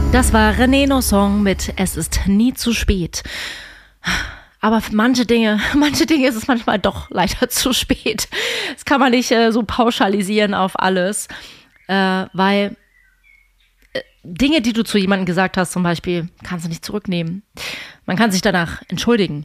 Das war René Song mit Es ist nie zu spät. Aber für manche Dinge ist es manchmal doch leider zu spät. Das kann man nicht so pauschalisieren auf alles, weil Dinge, die du zu jemandem gesagt hast, zum Beispiel, kannst du nicht zurücknehmen. Man kann sich danach entschuldigen.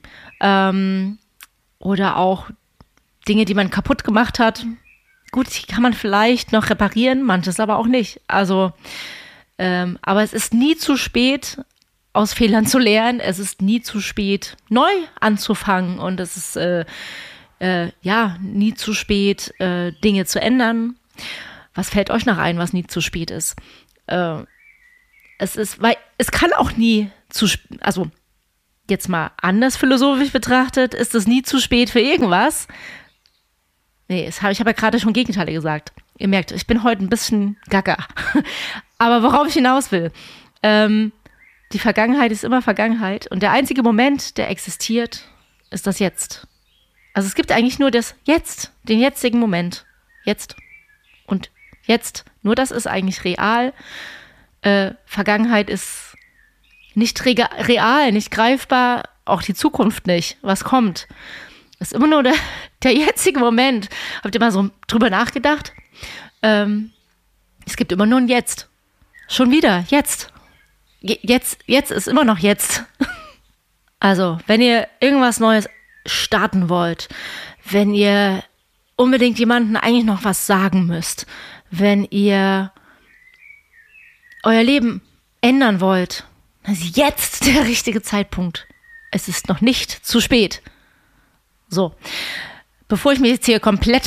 Oder auch Dinge, die man kaputt gemacht hat. Gut, die kann man vielleicht noch reparieren, manches aber auch nicht. Also, aber es ist nie zu spät, aus Fehlern zu lernen. Es ist nie zu spät, neu anzufangen. Und es ist nie zu spät, Dinge zu ändern. Was fällt euch noch ein, was nie zu spät ist? Weil es kann auch nie zu spät, also jetzt mal anders philosophisch betrachtet, ist es nie zu spät für irgendwas. Nee, ich habe ja gerade schon Gegenteile gesagt. Ihr merkt, ich bin heute ein bisschen gaga. Aber worauf ich hinaus will, die Vergangenheit ist immer Vergangenheit und der einzige Moment, der existiert, ist das Jetzt. Also es gibt eigentlich nur das Jetzt, den jetzigen Moment. Jetzt. Und jetzt. Nur das ist eigentlich real. Vergangenheit ist nicht real, nicht greifbar, auch die Zukunft nicht. Was kommt? Ist immer nur der jetzige Moment. Habt ihr mal so drüber nachgedacht? Es gibt immer nur ein Jetzt. Schon wieder, jetzt. Jetzt ist immer noch jetzt. Also, wenn ihr irgendwas Neues starten wollt, wenn ihr unbedingt jemandem eigentlich noch was sagen müsst, wenn ihr euer Leben ändern wollt, dann ist jetzt der richtige Zeitpunkt. Es ist noch nicht zu spät. So, bevor ich mich jetzt hier komplett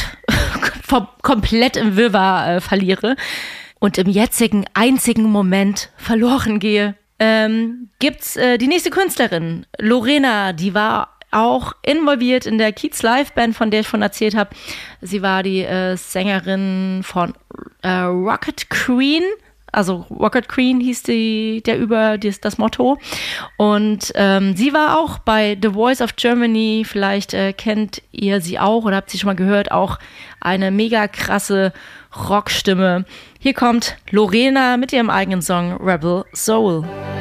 im Wirrwarr verliere und im jetzigen einzigen Moment verloren gehe, gibt's die nächste Künstlerin, Lorena, die war auch involviert in der Kiez Live Band, von der ich von erzählt habe. Sie war die Sängerin von Rocket Queen. Also Rocket Queen hieß das Motto. Und sie war auch bei The Voice of Germany, vielleicht kennt ihr sie auch oder habt sie schon mal gehört, auch eine mega krasse Rockstimme. Hier kommt Lorena mit ihrem eigenen Song Rebel Soul.